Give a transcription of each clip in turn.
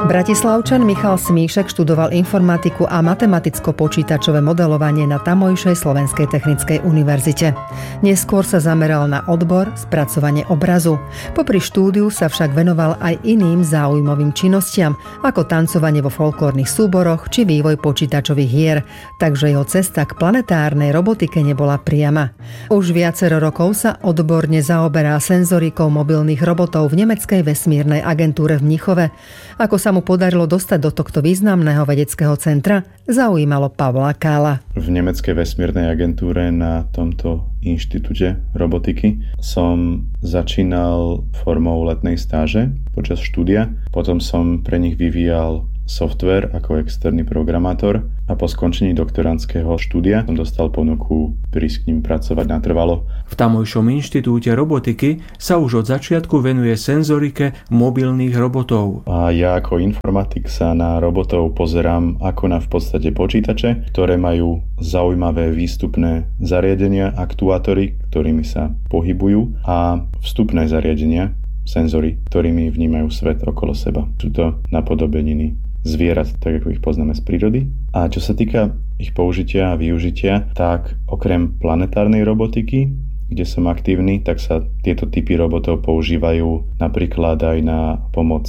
Bratislavčan Michal Smíšek študoval informatiku a matematicko-počítačové modelovanie na tamojšej Slovenskej technickej univerzite. Neskôr sa zameral na odbor spracovanie obrazu. Popri štúdiu sa však venoval aj iným záujmovým činnostiam, ako tancovanie vo folklórnych súboroch či vývoj počítačových hier, takže jeho cesta k planetárnej robotike nebola priama. Už viacero rokov sa odborne zaoberá senzorikou mobilných robotov v nemeckej vesmírnej agentúre v Mníchove. Ako sa mu podarilo dostať do tohto významného vedeckého centra, zaujímalo Pavla Kála. V nemeckej vesmírnej agentúre na tomto inštitúte robotiky som začínal formou letnej stáže počas štúdia. Potom som pre nich vyvíjal software ako externý programátor a po skončení doktorandského štúdia som dostal ponuku prísť k ním pracovať natrvalo. V tamojšom inštitúte robotiky sa už od začiatku venuje senzorike mobilných robotov. A ja ako informatik sa na robotov pozerám ako na v podstate počítače, ktoré majú zaujímavé výstupné zariadenia, aktuátory, ktorými sa pohybujú, a vstupné zariadenia, senzory, ktorými vnímajú svet okolo seba. Sú to napodobeniny zvierat, tak ako ich poznáme z prírody. A čo sa týka ich použitia a využitia, tak okrem planetárnej robotiky, kde som aktívny, tak sa tieto typy robotov používajú napríklad aj na pomoc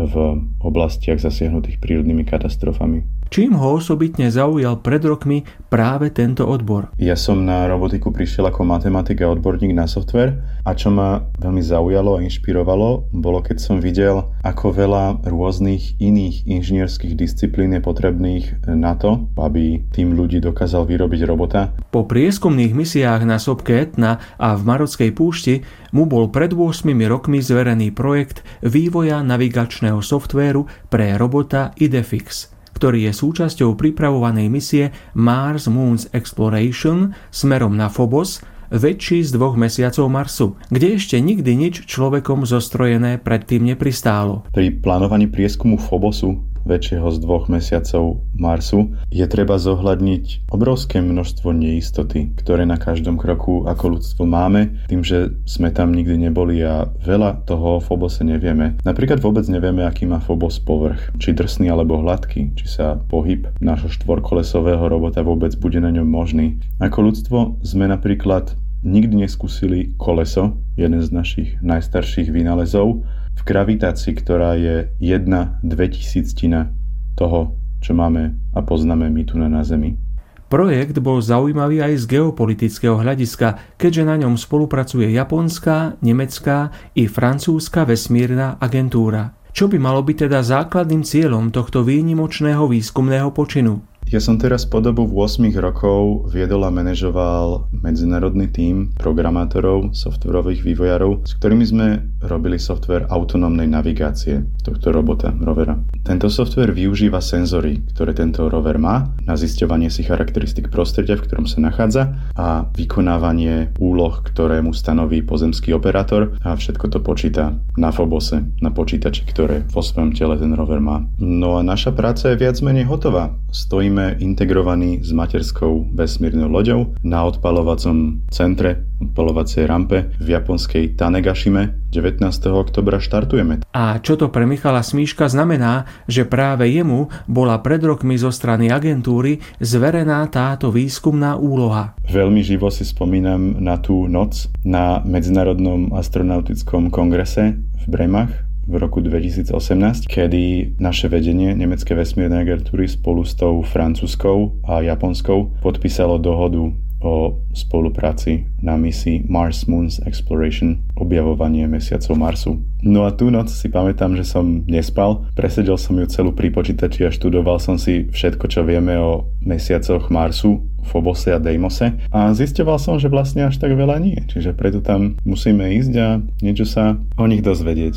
v oblastiach zasiahnutých prírodnými katastrofami. Čím ho osobitne zaujal pred rokmi práve tento odbor? Ja som na robotiku prišiel ako matematik a odborník na software a čo ma veľmi zaujalo a inšpirovalo, bolo keď som videl, ako veľa rôznych iných inžinierských disciplín je potrebných na to, aby tým ľudí dokázal vyrobiť robota. Po prieskumných misiách na sopke Etna a v Marockej púšti mu bol pred 8 rokmi zverený projekt vývoja navigačného softvéru pre robota Idefix, ktorý je súčasťou pripravovanej misie Mars Moon's Exploration smerom na Phobos, väčší z 2 mesiacov Marsu, kde ešte nikdy nič človekom zostrojené predtým nepristálo. Pri plánovaní prieskumu Phobosu, väčšieho z 2 mesiacov Marsu, je treba zohľadniť obrovské množstvo neistoty, ktoré na každom kroku ako ľudstvo máme, tým, že sme tam nikdy neboli a veľa toho o Phobose nevieme. Napríklad vôbec nevieme, aký má Phobos povrch, či drsný alebo hladký, či sa pohyb nášho štvorkolesového robota vôbec bude na ňom možný. Ako ľudstvo sme napríklad nikdy neskúsili koleso, jeden z našich najstarších vynálezov, v gravitácii, ktorá je 1/2000 toho, čo máme a poznáme my tu na Zemi. Projekt bol zaujímavý aj z geopolitického hľadiska, keďže na ňom spolupracuje japonská, nemecká i francúzska vesmírna agentúra. Čo by malo byť teda základným cieľom tohto výnimočného výskumného počinu? Ja som teraz po dobu 8 rokov viedol a manažoval medzinárodný tím programátorov, softwarových vývojárov, s ktorými sme robili software autonómnej navigácie tohto robota, rovera. Tento software využíva senzory, ktoré tento rover má, na zisťovanie si charakteristik prostredia, v ktorom sa nachádza, a vykonávanie úloh, ktoré mu stanoví pozemský operátor, a všetko to počíta na Phobose, na počítači, ktoré vo svojom tele ten rover má. No a naša práca je viac menej hotová. Stojíme integrovaní s materskou vesmírnou loďou na odpaľovacom centre, odpaľovacej rampe v japonskej Tanegashime. 19. oktobra štartujeme. A čo to pre Michala Smíška znamená, že práve jemu bola pred rokmi zo strany agentúry zverená táto výskumná úloha? Veľmi živo si spomínam na tú noc na Medzinárodnom astronautickom kongrese v Bremach v roku 2018, kedy naše vedenie nemeckej vesmírnej agentúry spolu s tou francúzskou a japonskou podpísalo dohodu o spolupráci na misii Mars Moon's Exploration, objavovanie mesiacov Marsu. No a tú noc si pamätám, že som nespal, presedel som ju celú pri počítači a študoval som si všetko, čo vieme o mesiacoch Marsu, Phobose a Deimose, a zisťoval som, že vlastne až tak veľa nie, čiže preto tam musíme ísť a niečo sa o nich dozvedieť.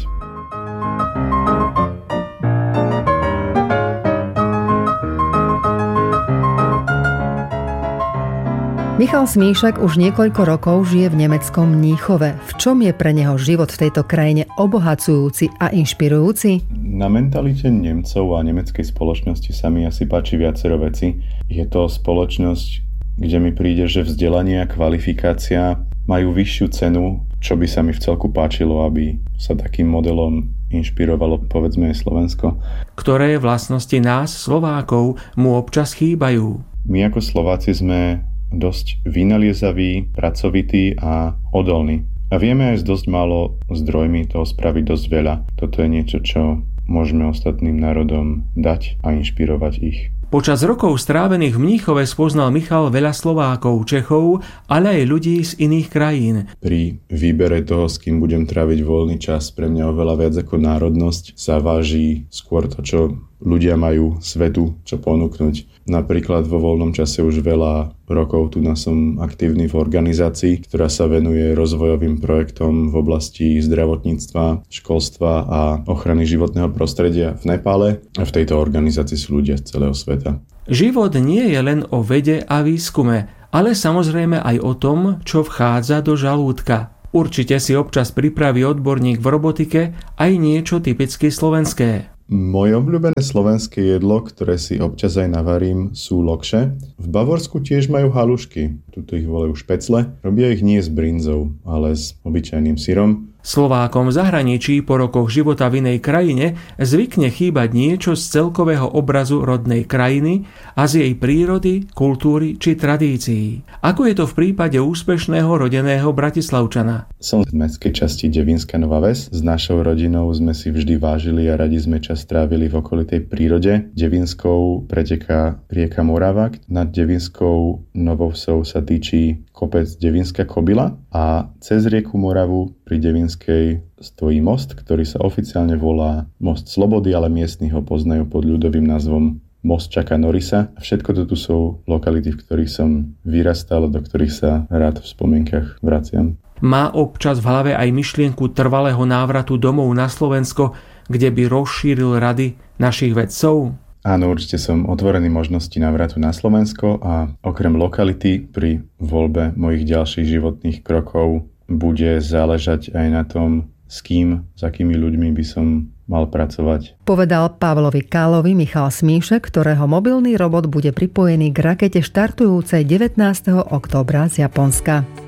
Michal Smíšek už niekoľko rokov žije v nemeckom Mníchove. V čom je pre neho život v tejto krajine obohacujúci a inšpirujúci? Na mentalite Nemcov a nemeckej spoločnosti sa mi asi páči viacero veci. Je to spoločnosť, kde mi príde, že vzdelanie a kvalifikácia majú vyššiu cenu, čo by sa mi v celku páčilo, aby sa takým modelom inšpirovalo, povedzme, aj Slovensko. Ktoré vlastnosti nás, Slovákov, mu občas chýbajú? My ako Slováci sme dosť vynaliezaví, pracovití a odolní. A vieme aj s dosť málo zdrojmi toho spraviť dosť veľa. Toto je niečo, čo môžeme ostatným národom dať a inšpirovať ich. Počas rokov strávených v Mníchove spoznal Michal veľa Slovákov, Čechov, ale aj ľudí z iných krajín. Pri výbere toho, s kým budem tráviť voľný čas, pre mňa oveľa viac ako národnosť sa váži skôr to, čo ľudia majú svetu čo ponúknuť. Napríklad vo voľnom čase už veľa rokov tu som aktívny v organizácii, ktorá sa venuje rozvojovým projektom v oblasti zdravotníctva, školstva a ochrany životného prostredia v Nepále. A v tejto organizácii sú ľudia z celého sveta. Život nie je len o vede a výskume, ale samozrejme aj o tom, čo vchádza do žalúdka. Určite si občas pripraví odborník v robotike aj niečo typicky slovenské. Moje obľúbené slovenské jedlo, ktoré si občas aj navarím, sú lokše. V Bavorsku tiež majú halušky, tuto ich volajú špecle. Robia ich nie s brinzou, ale s obyčajným syrom. Slovákom v zahraničí po rokoch života v inej krajine zvykne chýbať niečo z celkového obrazu rodnej krajiny a z jej prírody, kultúry či tradícií. Ako je to v prípade úspešného rodeného Bratislavčana? Som z mestskej časti Devínska Nová Ves. S našou rodinou sme si vždy vážili a radi sme čas trávili v okolitej prírode. Devínskou preteká rieka Morava. Nad Devínskou Novou Vsou sa týči kopec Devínska Kobila a cez rieku Moravu pri Devínskej stojí most, ktorý sa oficiálne volá Most Slobody, ale miestni ho poznajú pod ľudovým názvom Most Chucka Norrisa. Všetko to tu sú lokality, v ktorých som vyrastal, do ktorých sa rád v spomienkach vraciam. Má občas v hlave aj myšlienku trvalého návratu domov na Slovensko, kde by rozšíril rady našich vedcov? Áno, určite som otvorený možnosti návratu na Slovensko a okrem lokality pri voľbe mojich ďalších životných krokov bude záležať aj na tom, s kým, s akými ľuďmi by som mal pracovať. Povedal Pavlovi Kálovi Michal Smíšek, ktorého mobilný robot bude pripojený k rakete štartujúcej 19. októbra z Japonska.